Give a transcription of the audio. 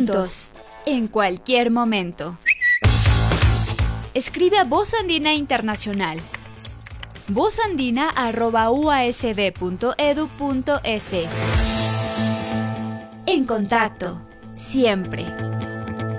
juntos, en cualquier momento. Escribe a Voz Andina Internacional. vozandina@uasb.edu.es. En contacto, siempre.